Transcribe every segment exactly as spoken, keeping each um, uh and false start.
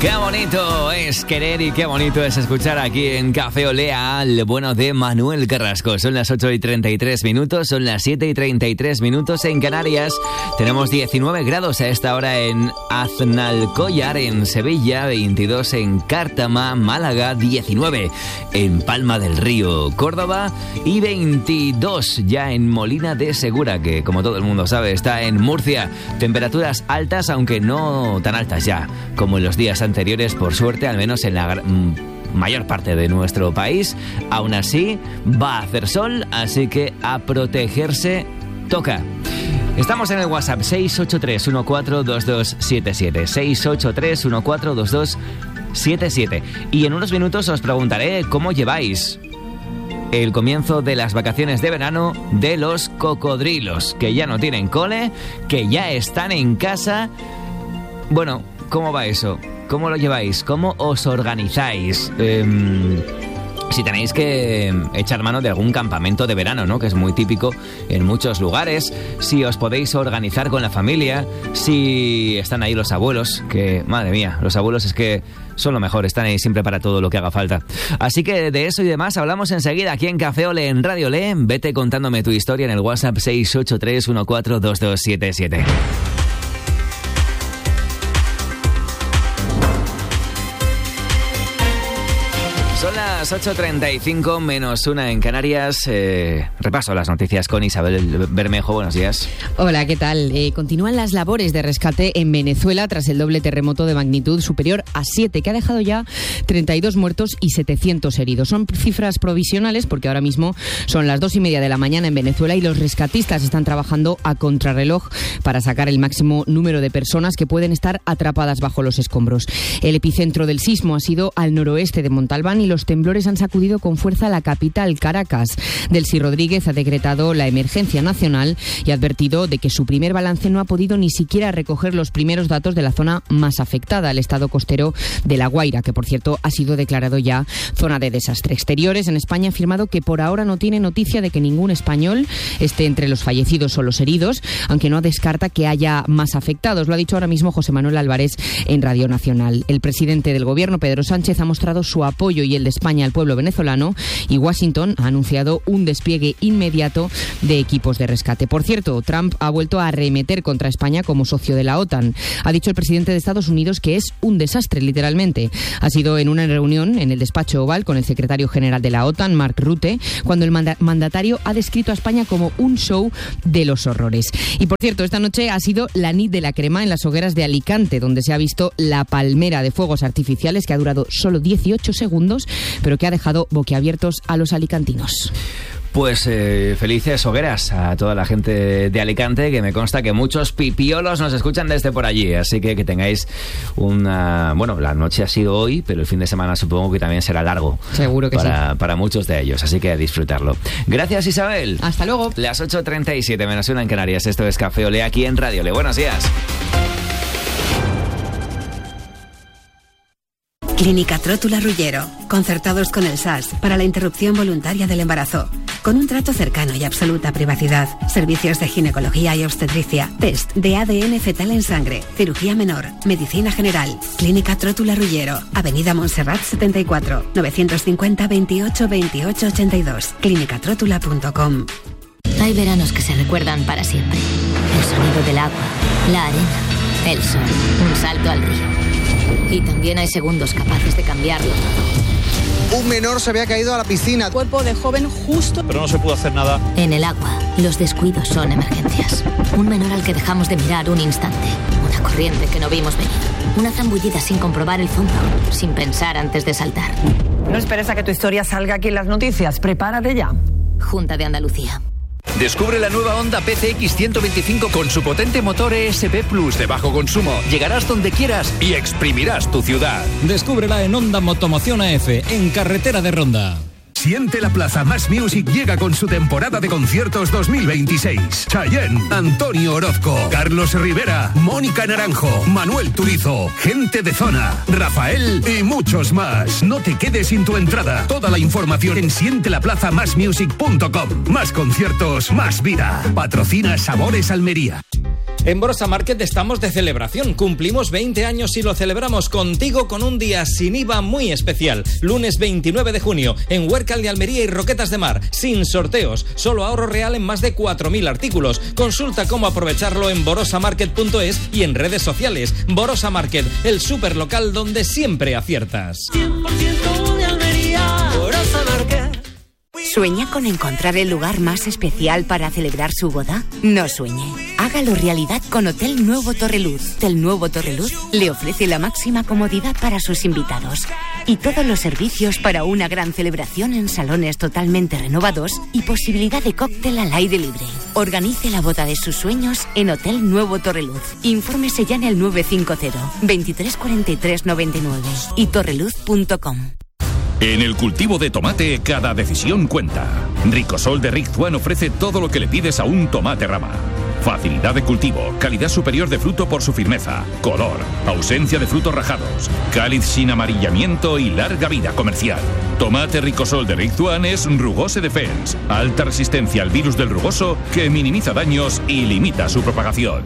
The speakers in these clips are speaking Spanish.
Qué bonito es querer y qué bonito es escuchar aquí en Café Olea al bueno de Manuel Carrasco. Son las ocho y treinta y tres minutos, son las siete y treinta y tres minutos en Canarias. Tenemos diecinueve grados a esta hora en Aznalcóllar, en Sevilla, veintidós en Cártama, Málaga, diecinueve en Palma del Río, Córdoba y veintidós ya en Molina de Segura, que como todo el mundo sabe está en Murcia. Temperaturas altas, aunque no tan altas ya como en los días anteriores. anteriores, por suerte, al menos en la mayor parte de nuestro país. Aún así, va a hacer sol, así que a protegerse toca. Estamos en el WhatsApp seis ocho tres uno cuatro dos dos siete siete, seis ocho tres uno cuatro dos dos siete siete, y en unos minutos os preguntaré cómo lleváis el comienzo de las vacaciones de verano de los cocodrilos, que ya no tienen cole, que ya están en casa. Bueno, ¿cómo va eso? ¿Cómo lo lleváis? ¿Cómo os organizáis? Eh, si tenéis que echar mano de algún campamento de verano, ¿no? Que es muy típico en muchos lugares. Si os podéis organizar con la familia. Si están ahí los abuelos, que, madre mía, los abuelos es que son lo mejor, están ahí siempre para todo lo que haga falta. Así que de eso y demás hablamos enseguida aquí en Café Ole, en Radio Le. Vete contándome tu historia en el WhatsApp seis ocho tres uno cuatro dos dos siete siete. Son las ocho treinta y cinco menos una en Canarias. Eh, repaso las noticias con Isabel Bermejo. Buenos días. Hola, ¿qué tal? Eh, continúan las labores de rescate en Venezuela tras el doble terremoto de magnitud superior a siete, que ha dejado ya treinta y dos muertos y setecientos heridos. Son cifras provisionales porque ahora mismo son las dos y media de la mañana en Venezuela y los rescatistas están trabajando a contrarreloj para sacar el máximo número de personas que pueden estar atrapadas bajo los escombros. El epicentro del sismo ha sido al noroeste de Montalbán y los temblores han sacudido con fuerza la capital, Caracas. Delcy Rodríguez ha decretado la emergencia nacional y ha advertido de que su primer balance no ha podido ni siquiera recoger los primeros datos de la zona más afectada, el estado costero de La Guaira, que por cierto ha sido declarado ya zona de desastre. Exteriores en España ha afirmado que por ahora no tiene noticia de que ningún español esté entre los fallecidos o los heridos, aunque no descarta que haya más afectados. Lo ha dicho ahora mismo José Manuel Álvarez en Radio Nacional. El presidente del gobierno, Pedro Sánchez, ha mostrado su apoyo y el de España al pueblo venezolano, y Washington ha anunciado un despliegue inmediato de equipos de rescate. Por cierto, Trump ha vuelto a arremeter contra España como socio de la OTAN. Ha dicho el presidente de Estados Unidos que es un desastre, literalmente. Ha sido en una reunión en el despacho Oval con el secretario general de la OTAN, Mark Rutte, cuando el manda- mandatario ha descrito a España como un show de los horrores. Y por cierto, esta noche ha sido la nit de la crema en las hogueras de Alicante, donde se ha visto la palmera de fuegos artificiales que ha durado solo dieciocho segundos, pero que ha dejado boquiabiertos a los alicantinos. Pues eh, felices hogueras a toda la gente de Alicante, que me consta que muchos pipiolos nos escuchan desde por allí, así que que tengáis una... Bueno, la noche ha sido hoy, pero el fin de semana supongo que también será largo. Seguro que para, sí. Para muchos de ellos, así que a disfrutarlo. Gracias, Isabel. Hasta luego. Las ocho treinta y siete menos una en Canarias. Esto es Café Ole aquí en Radio Le. Buenos días. Clínica Trótula Ruggiero, concertados con el S A S para la interrupción voluntaria del embarazo, con un trato cercano y absoluta privacidad, servicios de ginecología y obstetricia, test de A D N fetal en sangre, cirugía menor, medicina general. Clínica Trótula Ruggiero, Avenida Montserrat setenta y cuatro, novecientos cincuenta veintiocho veintiocho ochenta y dos, clínica trótula punto com. Hay veranos que se recuerdan para siempre. El sonido del agua, la arena, el sol, un salto al río. Y también hay segundos capaces de cambiarlo todo. Un menor se había caído a la piscina. Cuerpo de joven justo. Pero no se pudo hacer nada. En el agua, los descuidos son emergencias. Un menor al que dejamos de mirar un instante. Una corriente que no vimos venir. Una zambullida sin comprobar el fondo, sin pensar antes de saltar. No esperes a que tu historia salga aquí en las noticias. Prepárate ya. Junta de Andalucía. Descubre la nueva Honda P C X ciento veinticinco con su potente motor E S P Plus de bajo consumo. Llegarás donde quieras y exprimirás tu ciudad. Descúbrela en Honda Motomoción A F, en carretera de Ronda. Siente la Plaza Más Music llega con su temporada de conciertos dos mil veintiséis. Chayanne, Antonio Orozco, Carlos Rivera, Mónica Naranjo, Manuel Turizo, Gente de Zona, Rafael y muchos más. No te quedes sin tu entrada. Toda la información en siente la plaza más music punto com. Más conciertos, más vida. Patrocina Sabores Almería. En Borosa Market estamos de celebración. Cumplimos veinte años y lo celebramos contigo con un día sin I V A muy especial. Lunes veintinueve de junio, en Huércal de Almería y Roquetas de Mar. Sin sorteos, solo ahorro real en más de cuatro mil artículos. Consulta cómo aprovecharlo en borosa market punto es y en redes sociales. Borosa Market, el superlocal donde siempre aciertas. cien por ciento de Almería, Borosa Market. ¿Sueña con encontrar el lugar más especial para celebrar su boda? No sueñe. Hágalo realidad con Hotel Nuevo Torreluz. Hotel Nuevo Torreluz le ofrece la máxima comodidad para sus invitados y todos los servicios para una gran celebración en salones totalmente renovados y posibilidad de cóctel al aire libre. Organice la boda de sus sueños en Hotel Nuevo Torreluz. Infórmese ya en el nueve cinco cero, veintitrés cuarenta y tres noventa y nueve y torreluz punto com. En el cultivo de tomate, cada decisión cuenta. Ricosol de Rick Juan ofrece todo lo que le pides a un tomate rama. Facilidad de cultivo, calidad superior de fruto por su firmeza, color, ausencia de frutos rajados, cáliz sin amarillamiento y larga vida comercial. Tomate Ricosol de Rick Juan es Rugose Defense, alta resistencia al virus del rugoso que minimiza daños y limita su propagación.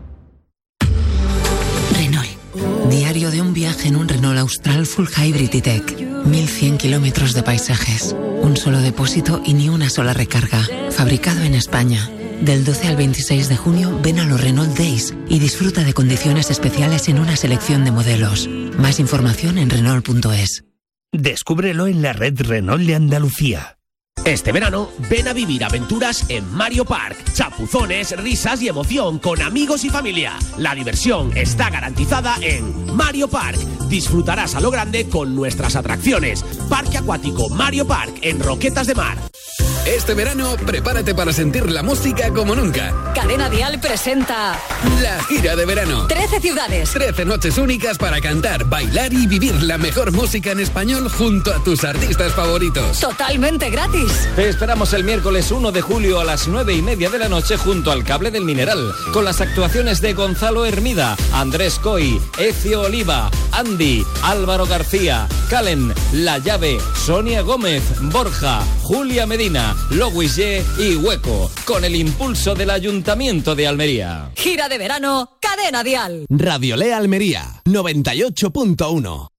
Renault. Diario de un viaje en un Renault Austral Full Hybrid E-Tech. mil cien kilómetros de paisajes, un solo depósito y ni una sola recarga. Fabricado en España. Del doce al veintiséis de junio ven a los Renault Days y disfruta de condiciones especiales en una selección de modelos. Más información en renault punto es. Descúbrelo en la red Renault de Andalucía. Este verano, ven a vivir aventuras en Mario Park. Chapuzones, risas y emoción con amigos y familia. La diversión está garantizada en Mario Park. Disfrutarás a lo grande con nuestras atracciones. Parque Acuático Mario Park en Roquetas de Mar. Este verano, prepárate para sentir la música como nunca. Cadena Dial presenta la gira de verano. trece ciudades. trece noches únicas para cantar, bailar y vivir la mejor música en español junto a tus artistas favoritos. Totalmente gratis. Te esperamos el miércoles uno de julio a las nueve y media de la noche junto al Cable del Mineral, con las actuaciones de Gonzalo Hermida, Andrés Coy, Ecio Oliva, Andy, Álvaro García, Calen, La Llave, Sonia Gómez, Borja, Julia Medina, Lois Ye y Hueco, con el impulso del Ayuntamiento de Almería. Gira de verano, Cadena Dial. Radio Lea Almería, noventa y ocho punto uno.